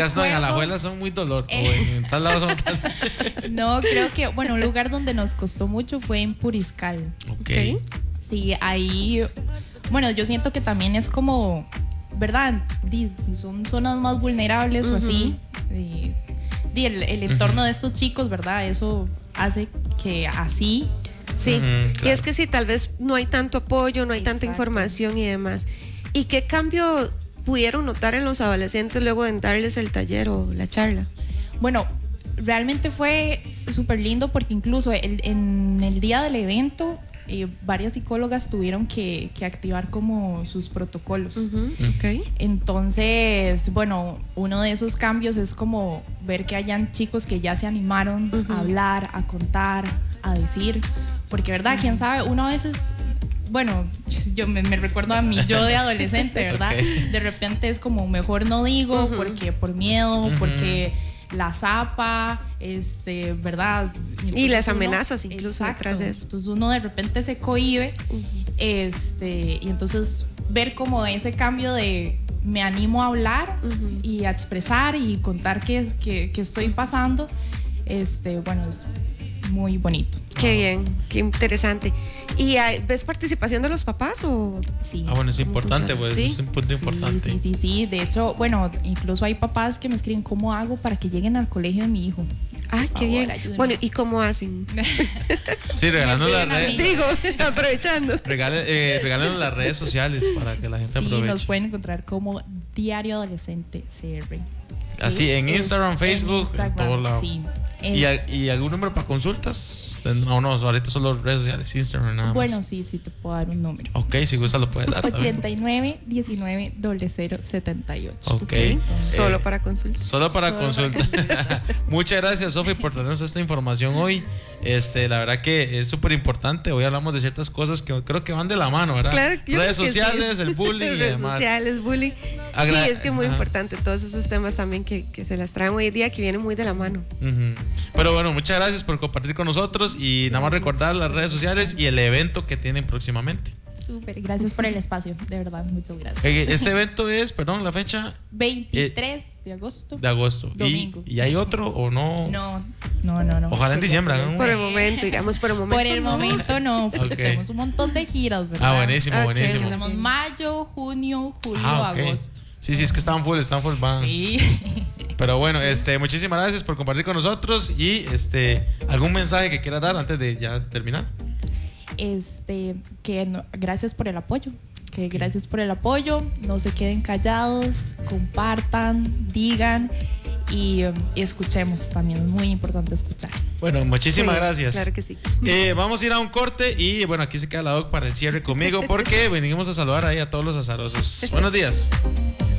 digas, no, en Alajuela son muy dolor. O en tal lado son tal. No, creo que, bueno, un lugar donde nos costó mucho fue en Puriscal. Ok. Sí, ahí, bueno, yo siento que también es como, ¿verdad? Si son zonas más vulnerables o así, el entorno de estos chicos, ¿verdad? Eso hace que así. Sí, Claro. y es que sí, tal vez no hay tanto apoyo, no hay tanta información y demás. ¿Y qué cambio pudieron notar en los adolescentes luego de darles el taller o la charla? Bueno, realmente ffue súper lindo porque incluso en el día del evento varias psicólogas tuvieron que activar como sus protocolos. Okay. Entonces, bueno, uno de esos cambios es como ver que hayan chicos que ya se animaron a hablar, a contar, a decir, porque verdad, quién sabe, uno a veces, bueno, yo me recuerdo a mí, yo de adolescente, ¿verdad? Okay. De repente es como mejor no digo, porque por miedo, porque la zapa, ¿verdad? Y las amenazas incluso detrás de eso. Entonces uno de repente se cohíbe, y entonces ver como ese cambio de me animo a hablar y a expresar y contar qué estoy pasando, bueno, es muy bonito. Qué bien, qué interesante. ¿Y ves participación de los papás o...? Sí. Bueno, es importante, pues ¿Sí? es un punto importante. Sí. De hecho, bueno, incluso hay papás que me escriben cómo hago para que lleguen al colegio de mi hijo. Ah, qué bien. Ayúdenme. Bueno, ¿y cómo hacen? Sí, regalando Me las escriben a mí. redes. Digo, aprovechando. Regalen las redes sociales para que la gente Sí, aproveche. nos pueden encontrar como Diario Adolescente CR. Así, en Instagram, Facebook, en Instagram, todos lados. sí. ¿Y algún número para consultas? No, ahorita solo redes sociales, Instagram nada más. Bueno, sí, te puedo dar un número. Ok, si gusta lo puede dar. 89 19 0078. Ok. Solo para consultas. Solo para Solo consultas. Muchas gracias, Sofi, por traernos esta información hoy. La verdad que es súper importante. Hoy hablamos de ciertas cosas que creo que van de la mano, ¿verdad? Claro, yo redes creo que sociales, sí. el bullying y redes demás. sociales, bullying. Sí, es que es muy importante todos esos temas también que se las traen hoy día, que vienen muy de la mano. Pero bueno, muchas gracias por compartir con nosotros y nada más recordar las redes sociales y el evento que tienen próximamente. Súper, gracias por el espacio, de verdad, muchas gracias. Este evento es, perdón, la fecha 23 de agosto. de agosto. Domingo. ¿Y hay otro o no? No. Ojalá en diciembre, ¿no? Por el momento, digamos, por el momento. Por el momento no, porque tenemos un montón de giras, ¿verdad? Buenísimo, buenísimo. Tenemos mayo, junio, julio, Ok. agosto. Sí, es que están full, van. Sí. Pero bueno, muchísimas gracias por compartir con nosotros y algún mensaje que quiera dar antes de ya terminar. Gracias por el apoyo. Gracias por el apoyo. No se queden callados, compartan, digan y escuchemos también. Es muy importante escuchar. Bueno, muchísimas gracias. Claro que sí. Vamos a ir a un corte y bueno, aquí se queda la doc para el cierre conmigo porque venimos a saludar ahí a todos los azarosos. Buenos días.